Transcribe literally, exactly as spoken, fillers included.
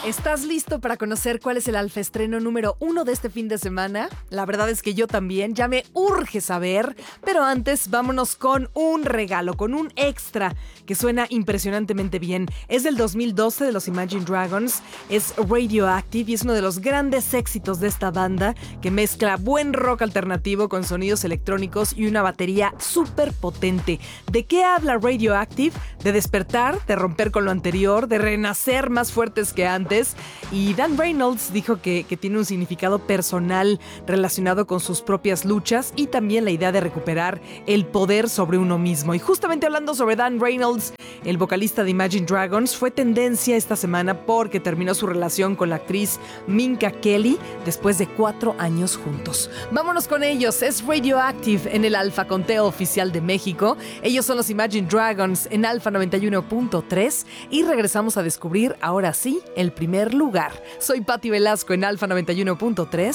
¿Estás listo para conocer cuál es el alfa estreno número uno de este fin de semana? La verdad es que yo también, ya me urge saber, pero antes vámonos con un regalo, con un extra que suena impresionantemente bien. Es del dos mil doce de los Imagine Dragons, es Radioactive y es uno de los grandes éxitos de esta banda que mezcla buen rock alternativo con sonidos electrónicos y una batería súper potente. ¿De qué habla Radioactive? De despertar, de romper con lo anterior, de renacer más fuertes que antes. Y Dan Reynolds dijo que, que tiene un significado personal relacionado con sus propias luchas y también la idea de recuperar el poder sobre uno mismo. Y justamente hablando sobre Dan Reynolds, el vocalista de Imagine Dragons, fue tendencia esta semana porque terminó su relación con la actriz Minka Kelly después de cuatro años juntos. Vámonos con ellos, es Radioactive en el Alfa Conteo Oficial de México. Ellos son los Imagine Dragons en Alfa noventa y uno punto tres y regresamos a descubrir ahora sí el primer lugar. Soy Patti Velasco en Alfa noventa y uno punto tres